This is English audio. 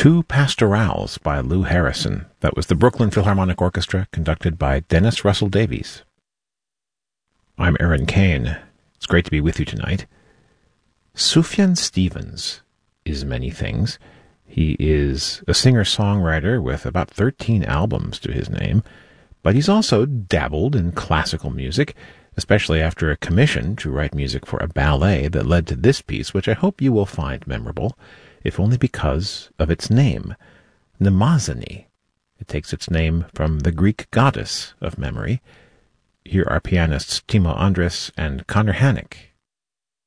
Two Pastorals by Lou Harrison. That was the Brooklyn Philharmonic Orchestra, conducted by Dennis Russell Davies. I'm Aaron Kane. It's great to be with you tonight. Sufjan Stevens is many things. He is a singer-songwriter with about 13 albums to his name, but he's also dabbled in classical music, especially after a commission to write music for a ballet that led to this piece, which I hope you will find memorable, if only because of its name, Mnemosyne. It takes its name from the Greek goddess of memory. Here are pianists Timo Andres and Connor Hannock.